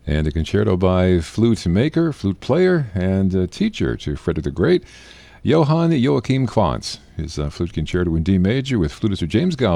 and a concerto by flute maker, flute player, and teacher to Frederick the Great, Johann Joachim Quantz. His flute concerto in D major with flutist James Gow